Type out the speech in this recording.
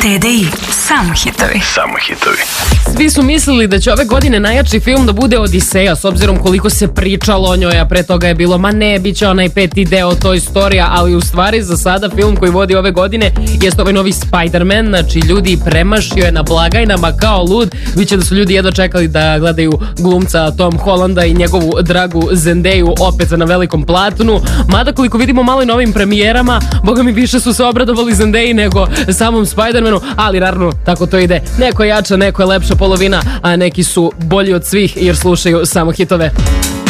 TDI, samo hitovi. Samo hitovi. Svi su mislili da će ove godine najjači film da bude Odiseja, s obzirom koliko se pričalo o njoj, a pre toga je bilo, ma ne, bit će onaj 5. deo Toy Storija, ali u stvari za sada film koji vodi ove godine jeste ovaj novi Spider-Man, znači ljudi premašio je na blagajnama kao lud, biće da su ljudi jedva čekali da gledaju glumca Tom Hollanda i njegovu dragu Zendeju opet na velikom platnu, mada koliko vidimo malo i novim premijerama, boga mi više su se obradovali Zendeji nego samom Spider-Manu, ali naravno tako to ide, neko je jača, neko je lepša polovina, a neki su bolji od svih jer slušaju samo hitove.